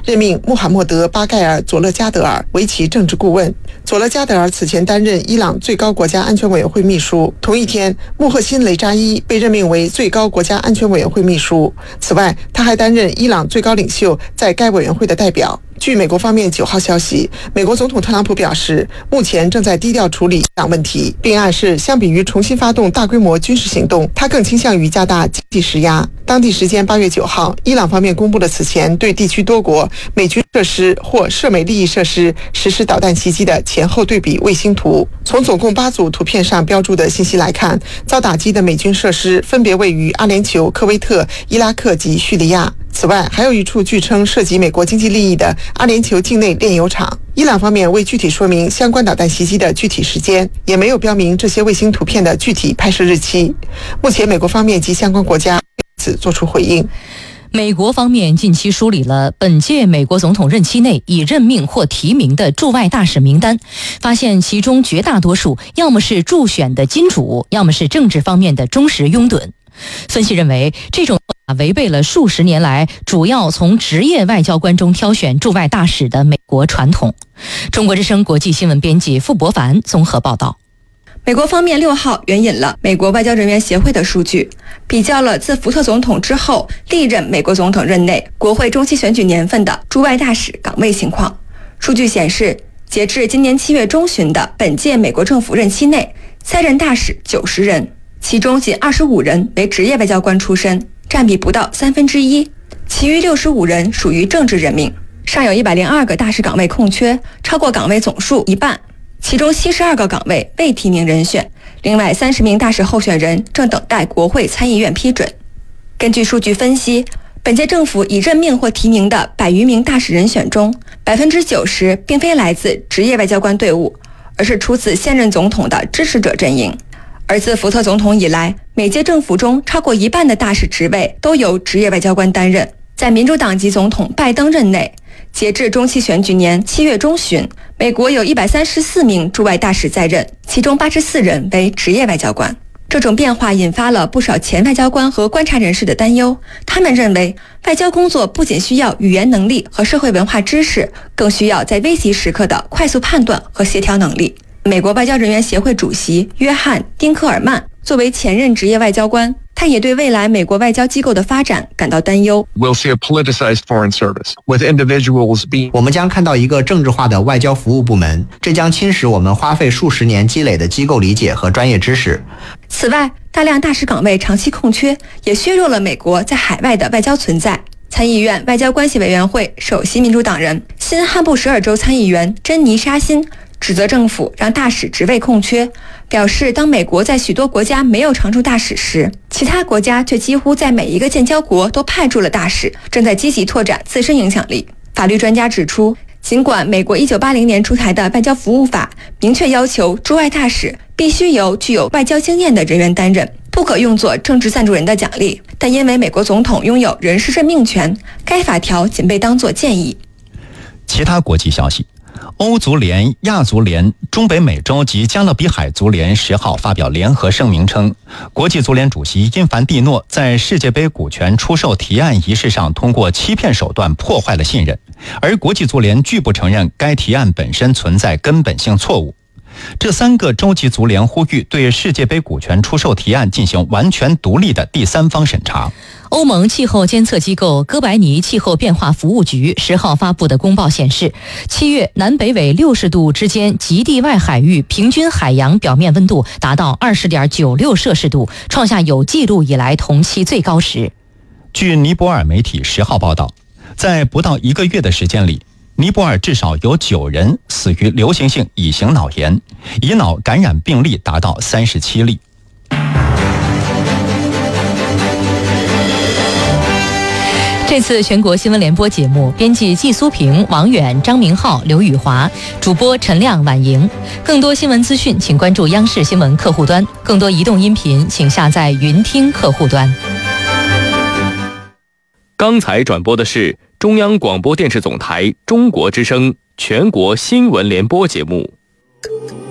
任命穆罕默德·巴盖尔·佐勒加德尔为其政治顾问。佐勒加德尔此前担任伊朗最高国家安全委员会秘书。同一天，穆赫辛·雷扎伊被任命为最高国家安全委员会秘书。此外，他还担任伊朗最高领袖在该委员会的代表。据美国方面9号消息，美国总统特朗普表示，目前正在低调处理伊朗问题，并暗示相比于重新发动大规模军事行动，他更倾向于加大经济施压。当地时间8月9号，伊朗方面公布了此前对地区多国美军设施或涉美利益设施实施导弹袭击的前后对比卫星图。从总共8组图片上标注的信息来看，遭打击的美军设施分别位于阿联酋、科威特、伊拉克及叙利亚。此外，还有一处据称涉及美国经济利益的阿联酋境内炼油厂。伊朗方面未具体说明相关导弹袭击的具体时间，也没有标明这些卫星图片的具体拍摄日期。目前，美国方面及相关国家对此作出回应。 美国方面近期梳理了本届美国总统任期内已任命或提名的驻外大使名单，发现其中绝大多数要么是助选的金主，要么是政治方面的忠实拥趸。分析认为，这种违背了数十年来主要从职业外交官中挑选驻外大使的美国传统。中国之声国际新闻编辑傅博凡综合报道。 美国方面6号援引了美国外交人员协会的数据，比较了自福特总统之后历任美国总统任内国会中期选举年份的驻外大使岗位情况。数据显示，截至今年7月中旬的本届美国政府任期内，在任大使90人，其中仅25人为职业外交官出身，占比不到1/3，其余65人属于政治任命。尚有102个大使岗位空缺，超过岗位总数一半，其中72个岗位未提名人选，另外30名大使候选人正等待国会参议院批准。根据数据分析，本届政府已任命或提名的100余名大使人选中，90%并非来自职业外交官队伍，而是出自现任总统的支持者阵营。而自福特总统以来，每届政府中超过一半的大使职位都由职业外交官担任。在民主党籍总统拜登任内，截至中期选举年7月中旬，美国有134名驻外大使在任，其中84人为职业外交官。这种变化引发了不少前外交官和观察人士的担忧，他们认为外交工作不仅需要语言能力和社会文化知识，更需要在危急时刻的快速判断和协调能力。美国外交人员协会主席约翰·丁克尔曼作为前任职业外交官，他也对未来美国外交机构的发展感到担忧。 我们将看到一个政治化的外交服务部门，这将侵蚀我们花费数十年积累的机构理解和专业知识。 此外，大量大使岗位长期空缺，也削弱了美国在海外的外交存在。参议院外交关系委员会首席民主党人、新罕布什尔州参议员珍妮·沙辛指责政府让大使职位空缺，表示当美国在许多国家没有常驻大使时，其他国家却几乎在每一个建交国都派驻了大使，正在积极拓展自身影响力。法律专家指出，尽管美国1980年出台的外交服务法明确要求驻外大使必须由具有外交经验的人员担任，不可用作政治赞助人的奖励，但因为美国总统拥有人事任命权，该法条仅被当作建议。 其他国际消息，欧足联、亚足联、中北美洲及加勒比海足联10号发表联合声明称，国际足联主席因凡蒂诺在世界杯股权出售提案仪式上通过欺骗手段破坏了信任，而国际足联拒不承认该提案本身存在根本性错误。这3个洲际足联呼吁对世界杯股权出售提案进行完全独立的第三方审查。 欧盟气候监测机构哥白尼气候变化服务局10号发布的公报显示，7月南北纬60度之间极地外海域平均海洋表面温度达到20.96摄氏度，创下有记录以来同期最高值。 据尼泊尔媒体10号报道，在不到1个月的时间里，尼泊尔至少有9人死于流行性乙型脑炎，乙脑感染病例达到37例。 这次全国新闻联播节目，编辑季苏平、王远、张明浩、刘宇华，主播陈亮、婉莹。更多新闻资讯，请关注央视新闻客户端；更多移动音频，请下载云听客户端。 刚才转播的是中央广播电视总台中国之声全国新闻联播节目。